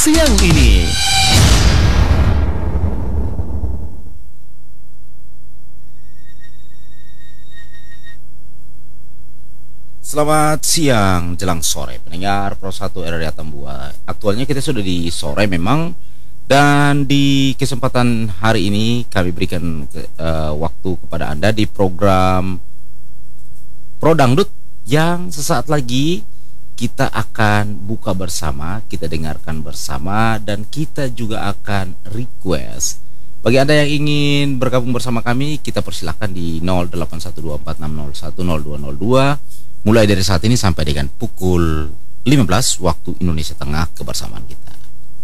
siang ini. Selamat siang jelang sore pendengar Pro 1 RRI Atambua. Aktualnya kita sudah di sore memang, dan di kesempatan hari ini kami berikan waktu kepada Anda di program Pro Dangdut yang sesaat lagi kita akan buka bersama, kita dengarkan bersama, dan kita juga akan request. Bagi Anda yang ingin bergabung bersama kami, kita persilahkan di 081246010202 mulai dari saat ini sampai dengan pukul 15 waktu Indonesia Tengah kebersamaan kita.